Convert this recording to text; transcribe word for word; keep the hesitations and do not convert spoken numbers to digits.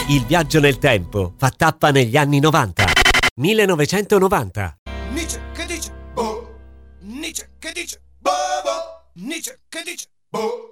Il viaggio nel tempo fa tappa negli anni novanta. millenovecentonovanta. Nietzsche che dice, boh, Nietzsche che dice, boh, boh, Nietzsche che dice, boh.